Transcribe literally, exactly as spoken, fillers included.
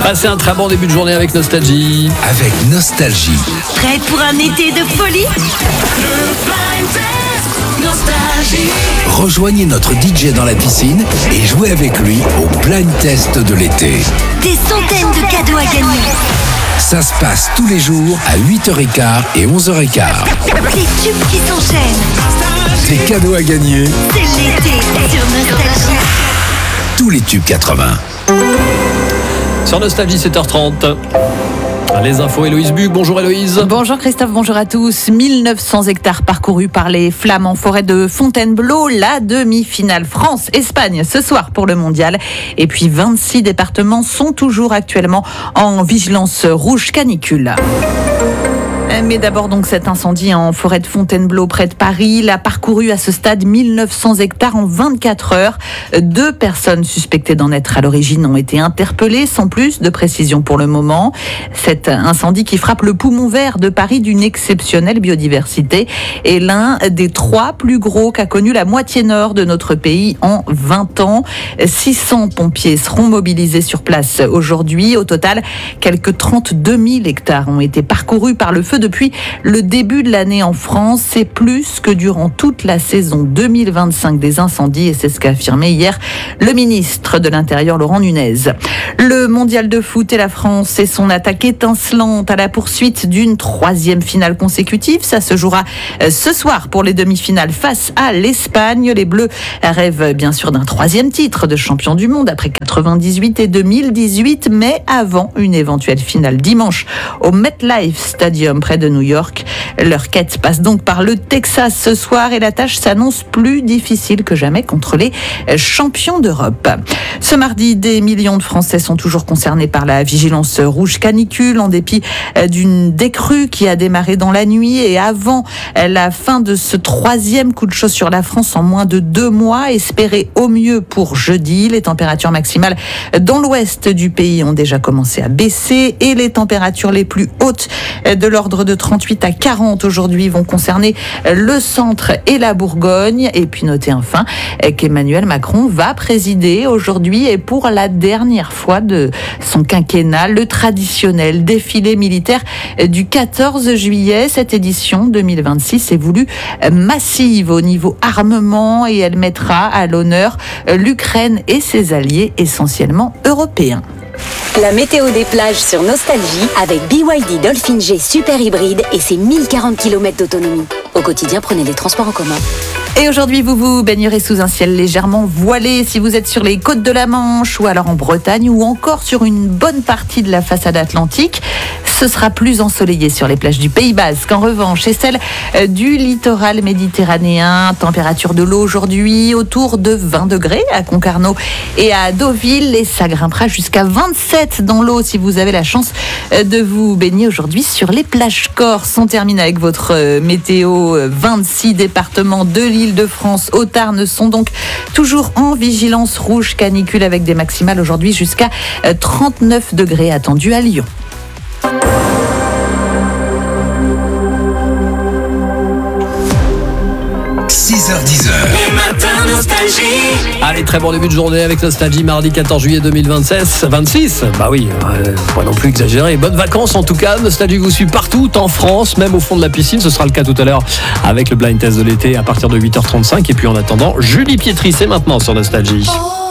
Passez un très bon début de journée avec Nostalgie. Avec Nostalgie. Prête pour un été de folie? Le Blind Test Nostalgie. Rejoignez notre D J dans la piscine et jouez avec lui au Blind Test de l'été. Des centaines de cadeaux à gagner. Ça se passe tous les jours à huit heures quinze et onze heures quinze. Des tubes qui s'enchaînent. Des cadeaux à gagner. C'est l'été sur Nostalgie. Tous les tubes quatre-vingts. Sur Nostalgie, sept heures trente. Les infos, Héloïse Buc. Bonjour Héloïse. Bonjour Christophe, bonjour à tous. mille neuf cents hectares parcourus par les flammes en forêt de Fontainebleau. La demi-finale France-Espagne ce soir pour le mondial. Et puis vingt-six départements sont toujours actuellement en vigilance rouge canicule. Mais d'abord donc cet incendie en forêt de Fontainebleau près de Paris. Il a parcouru à ce stade mille neuf cents hectares en vingt-quatre heures. Deux personnes suspectées d'en être à l'origine ont été interpellées sans plus de précision pour le moment. Cet incendie qui frappe le poumon vert de Paris d'une exceptionnelle biodiversité est l'un des trois plus gros qu'a connu la moitié nord de notre pays en vingt ans. six cents pompiers seront mobilisés sur place aujourd'hui. Au total, quelques trente-deux mille hectares ont été parcourus par le feu depuis le début de l'année en France. C'est plus que durant toute la saison deux mille vingt-cinq des incendies, et c'est ce qu'a affirmé hier le ministre de l'Intérieur Laurent Nunez. Le mondial de foot et la France et son attaque étincelante à la poursuite d'une troisième finale consécutive. Ça se jouera ce soir pour les demi-finales face à l'Espagne. Les Bleus rêvent bien sûr d'un troisième titre de champion du monde après quatre-vingt-dix-huit et deux mille dix-huit, mais avant une éventuelle finale dimanche au MetLife Stadium près de New York. Leur quête passe donc par le Texas ce soir et la tâche s'annonce plus difficile que jamais contre les champions d'Europe. Ce mardi, des millions de Français sont toujours concernés par la vigilance rouge canicule en dépit d'une décrue qui a démarré dans la nuit et avant la fin de ce troisième coup de chaud sur la France en moins de deux mois, espéré au mieux pour jeudi. Les températures maximales dans l'ouest du pays ont déjà commencé à baisser et les températures les plus hautes de l'ordre de trente-huit à quarante aujourd'hui vont concerner le centre et la Bourgogne. Et puis notez enfin qu'Emmanuel Macron va présider aujourd'hui et pour la dernière fois de son quinquennat le traditionnel défilé militaire du quatorze juillet. Cette édition deux mille vingt-six est voulue massive au niveau armement et elle mettra à l'honneur l'Ukraine et ses alliés essentiellement européens. La météo des plages sur Nostalgie avec B Y D Dolphin G Super Hybride et ses mille quarante kilomètres d'autonomie. Au quotidien, prenez les transports en commun. Et aujourd'hui, vous vous baignerez sous un ciel légèrement voilé si vous êtes sur les côtes de la Manche ou alors en Bretagne ou encore sur une bonne partie de la façade atlantique. Ce sera plus ensoleillé sur les plages du Pays Basque. En revanche, et celle du littoral méditerranéen, température de l'eau aujourd'hui autour de vingt degrés à Concarneau et à Deauville et ça grimpera jusqu'à vingt-sept dans l'eau si vous avez la chance de vous baigner aujourd'hui sur les plages corses. On termine avec votre météo. vingt-six départements de l'Île-de-France au Tarn sont donc toujours en vigilance rouge canicule avec des maximales aujourd'hui jusqu'à trente-neuf degrés attendus à Lyon. six heures dix. Les matins Nostalgie. Allez, très bon début de journée avec Nostalgie, mardi quatorze juillet deux mille vingt-six. vingt-six, bah oui, euh, pas non plus exagéré. Bonnes vacances en tout cas. Nostalgie vous suit partout en France, même au fond de la piscine. Ce sera le cas tout à l'heure avec le blind test de l'été à partir de huit heures trente-cinq. Et puis en attendant, Julie Pietri, c'est maintenant sur Nostalgie. Oh.